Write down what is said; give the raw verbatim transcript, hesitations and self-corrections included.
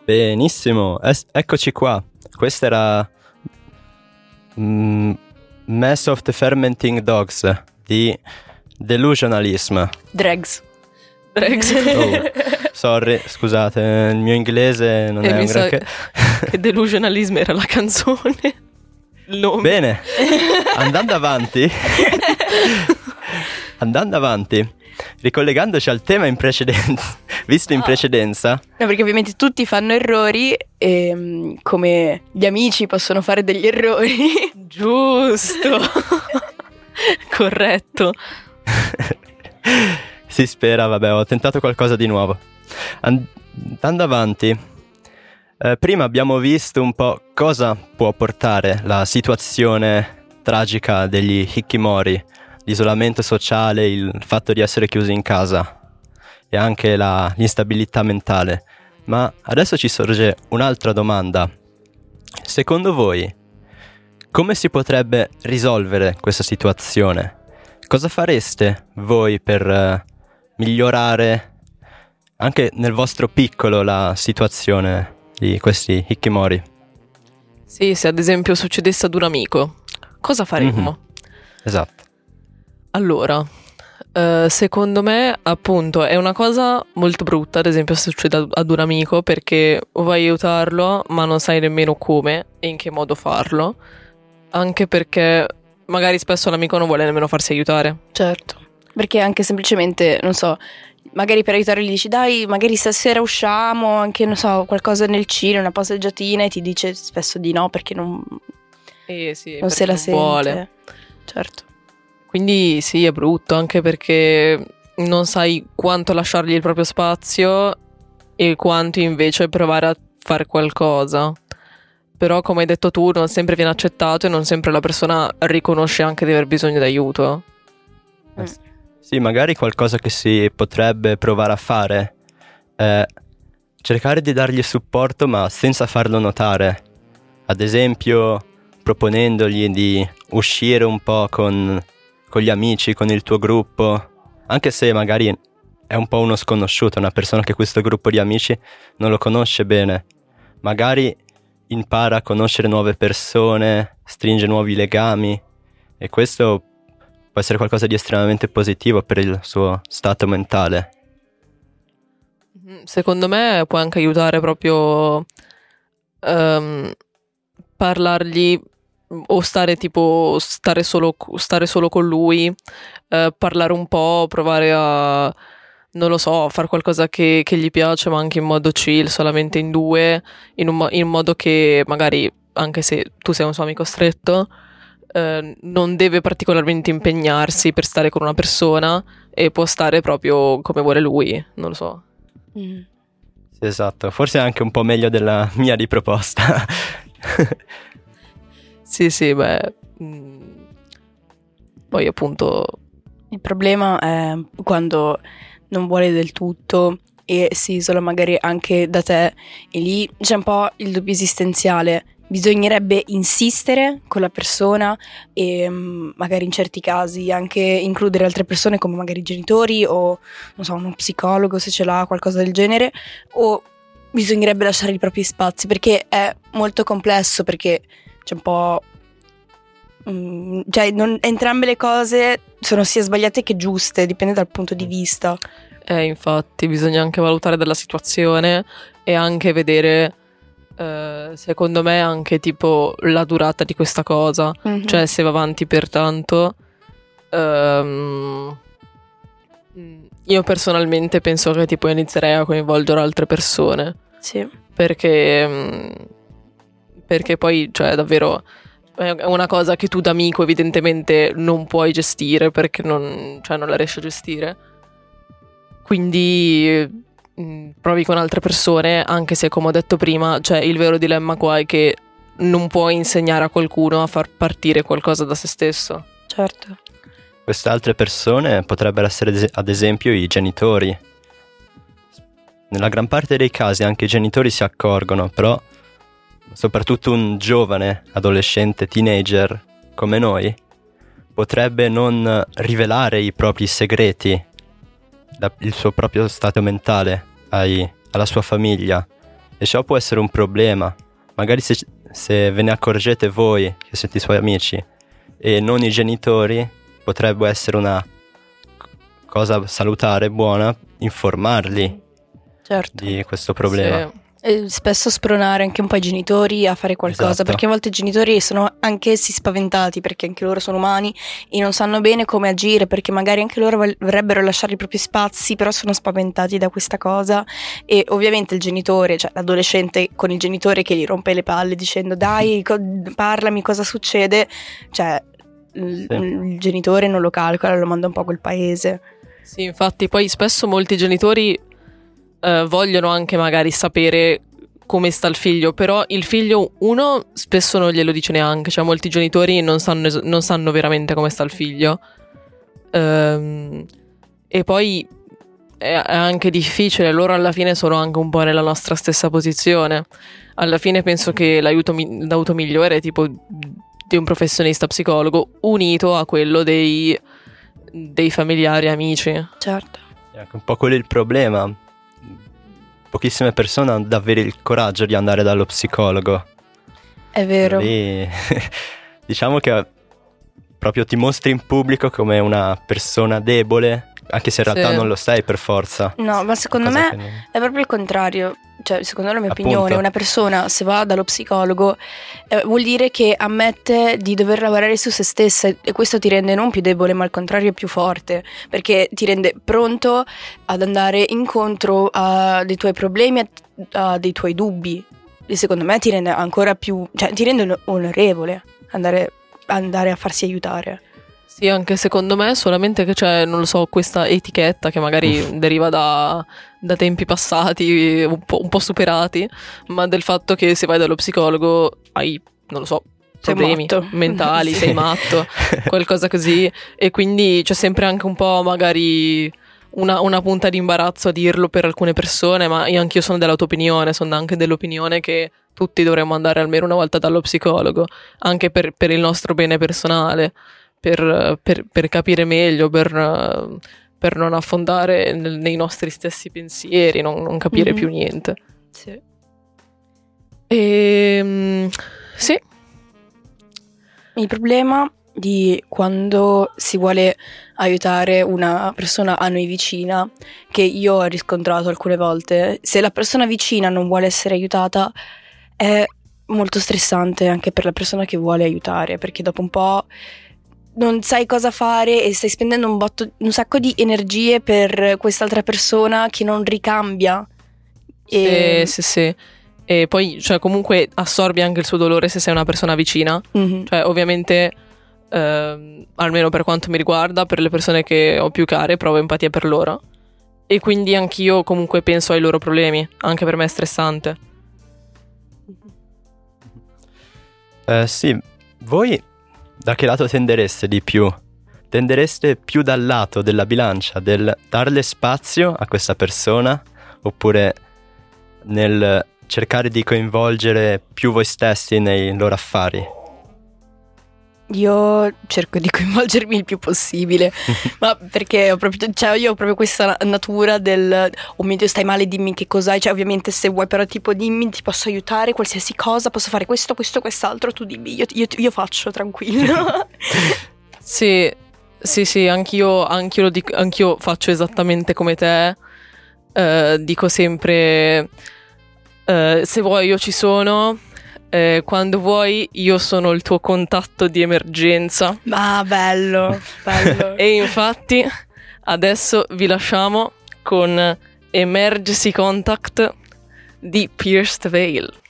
Benissimo, es- eccoci qua. Questa era mm, Mass of the Fermenting Dogs di Delusionalism. Dregs. Dregs. Oh, sorry, scusate, il mio inglese non E è mi un sa granché. che Delusionalism era la canzone. Il nome. Bene, andando avanti, andando avanti, ricollegandoci al tema in precedenza, visto in Ah. precedenza, No, perché ovviamente tutti fanno errori e mm, come gli amici possono fare degli errori. Giusto. Corretto. si spera, vabbè, ho tentato qualcosa di nuovo. And- andando avanti, eh, prima abbiamo visto un po' cosa può portare la situazione tragica degli hikikomori, l'isolamento sociale, il fatto di essere chiusi in casa e anche la, l'instabilità mentale. Ma adesso ci sorge un'altra domanda. Secondo voi, come si potrebbe risolvere questa situazione? Cosa fareste voi per eh, migliorare anche nel vostro piccolo la situazione di questi hikikomori? Sì, se ad esempio succedesse ad un amico, cosa faremmo? Mhm. Esatto. Allora, eh, secondo me appunto è una cosa molto brutta, ad esempio se succede ad- ad un amico, perché vuoi aiutarlo ma non sai nemmeno come e in che modo farlo, anche perché magari spesso l'amico non vuole nemmeno farsi aiutare. Certo. Perché anche semplicemente, non so, magari per aiutare gli dici dai, magari stasera usciamo, anche, non so, qualcosa nel cinema, una passeggiatina, e ti dice spesso di no perché non, Eh sì, non se perché la non sente. vuole. Certo. Quindi sì, è brutto, anche perché non sai quanto lasciargli il proprio spazio e quanto invece provare a fare qualcosa. Però, come hai detto tu, non sempre viene accettato e non sempre la persona riconosce anche di aver bisogno di aiuto. Mm. Sì, magari qualcosa che si potrebbe provare a fare è cercare di dargli supporto ma senza farlo notare. Ad esempio, proponendogli di uscire un po' con, con gli amici, con il tuo gruppo, anche se magari è un po' uno sconosciuto, una persona che questo gruppo di amici non lo conosce bene. Magari impara a conoscere nuove persone, stringe nuovi legami e questo può essere qualcosa di estremamente positivo per il suo stato mentale. Secondo me può anche aiutare proprio ehm, parlargli o stare tipo stare solo, stare solo con lui, eh, parlare un po', provare a, non lo so, fare qualcosa che, che gli piace, ma anche in modo chill, solamente in due, in, un mo- in modo che magari, anche se tu sei un suo amico stretto, eh, non deve particolarmente impegnarsi per stare con una persona e può stare proprio come vuole lui, non lo so. Mm. Sì, esatto, forse è anche un po' meglio della mia di proposta. Sì, sì, beh. mm, Poi appunto. Il problema è quando non vuole del tutto e si isola magari anche da te, e lì c'è un po' il dubbio esistenziale. Bisognerebbe insistere con la persona e mm, magari in certi casi anche includere altre persone come magari i genitori o non so, uno psicologo se ce l'ha, qualcosa del genere, o bisognerebbe lasciare i propri spazi, perché è molto complesso, perché c'è un po' mm, cioè non, entrambe le cose sono sia sbagliate che giuste, dipende dal punto di vista. Eh, infatti, bisogna anche valutare della situazione e anche vedere, eh, secondo me, anche tipo la durata di questa cosa. Mhm. Cioè, se va avanti per tanto. ehm, io personalmente penso che tipo inizierei a coinvolgere altre persone. Sì. Perché, mm, perché poi, cioè, davvero è una cosa che tu da amico evidentemente non puoi gestire perché non, cioè, non la riesci a gestire. Quindi mh, provi con altre persone, anche se, come ho detto prima, cioè, il vero dilemma qua è che non puoi insegnare a qualcuno a far partire qualcosa da se stesso. Certo. Queste altre persone potrebbero essere ad esempio i genitori. Nella gran parte dei casi anche i genitori si accorgono, però soprattutto un giovane, adolescente, teenager come noi potrebbe non rivelare i propri segreti, la- il suo proprio stato mentale ai- alla sua famiglia, e ciò può essere un problema. Magari se, se ve ne accorgete voi, che siete i suoi amici, e non i genitori, potrebbe essere una cosa salutare, buona, informarli Certo. di questo problema. Sì. E spesso spronare anche un po' i genitori a fare qualcosa, Esatto. perché a volte i genitori sono anch'essi spaventati, perché anche loro sono umani e non sanno bene come agire, perché magari anche loro vol- vorrebbero lasciare i propri spazi, però sono spaventati da questa cosa. E ovviamente il genitore, cioè l'adolescente con il genitore che gli rompe le palle dicendo dai, co- parlami, cosa succede, cioè il, Sì. il genitore non lo calcola, lo manda un po' a quel paese. Sì, infatti poi spesso molti genitori eh, vogliono anche magari sapere come sta il figlio, però il figlio, uno, spesso non glielo dice neanche, cioè molti genitori non sanno, es- non sanno veramente come sta il figlio. Ehm, e poi è, è anche difficile, loro alla fine sono anche un po' nella nostra stessa posizione. Alla fine penso che l'aiuto, mi- l'auto migliore è tipo di un professionista psicologo unito a quello dei, dei familiari e amici. Certo. È anche un po' quello il problema. Pochissime persone hanno davvero il coraggio di andare dallo psicologo. È vero. Lì, diciamo che proprio ti mostri in pubblico come una persona debole, anche se in realtà Sì. non lo sei per forza. No, ma secondo Cosa me che non- è proprio il contrario. Cioè, secondo la mia Appunto. opinione, una persona se va dallo psicologo eh, vuol dire che ammette di dover lavorare su se stessa, e questo ti rende non più debole, ma al contrario più forte, perché ti rende pronto ad andare incontro a dei tuoi problemi, a, a dei tuoi dubbi. E secondo me ti rende ancora più, cioè ti rende on- onorevole andare, andare a farsi aiutare. Sì, anche secondo me, solamente che c'è, non lo so, questa etichetta che magari deriva da, da tempi passati, un po', un po' superati, ma del fatto che se vai dallo psicologo hai, non lo so, Sei problemi matto. mentali, Sì. sei matto, qualcosa così, e quindi c'è sempre anche un po' magari una, una punta di imbarazzo a dirlo per alcune persone, ma io anch'io sono della tua opinione, sono anche dell'opinione che tutti dovremmo andare almeno una volta dallo psicologo, anche per, per il nostro bene personale. Per, per, per capire meglio, per, per non affondare nel- nei nostri stessi pensieri, non, non capire Mhm. più niente. Sì. E, sì, Il problema di quando si vuole aiutare una persona a noi vicina, che io ho riscontrato alcune volte, se la persona vicina non vuole essere aiutata è molto stressante anche per la persona che vuole aiutare, perché dopo un po' non sai cosa fare e stai spendendo un, botto, un sacco di energie per quest'altra persona che non ricambia. E... sì, sì, sì. E poi, cioè, comunque assorbi anche il suo dolore se sei una persona vicina. Mhm. Cioè, ovviamente, ehm, almeno per quanto mi riguarda, per le persone che ho più care, provo empatia per loro. E quindi anch'io comunque penso ai loro problemi. Anche per me è stressante. Eh, sì, voi da che lato tendereste di più? Tendereste più dal lato della bilancia del darle spazio a questa persona, oppure nel cercare di coinvolgere più voi stessi nei loro affari? Io cerco di coinvolgermi il più possibile, ma perché ho proprio, cioè io ho proprio questa natura del oh mio Dio, stai male, dimmi che cos'hai, cioè ovviamente se vuoi, però tipo dimmi, ti posso aiutare, qualsiasi cosa, posso fare questo, questo, quest'altro, tu dimmi, io, io, io faccio, tranquillo. Sì, sì, sì, anch'io, anch'io, lo dico, anch'io faccio esattamente come te. Eh, dico sempre, eh, se vuoi io ci sono, eh, quando vuoi io sono il tuo contatto di emergenza. Ma bello, bello. E infatti adesso vi lasciamo con Emergency Contact di Pierced Veil.